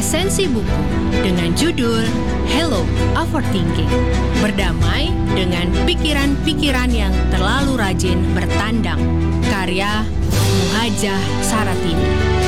Esensi buku dengan judul Hello Overthinking. Berdamai dengan pikiran-pikiran yang terlalu rajin bertandang. Karya Muhajah Saratini.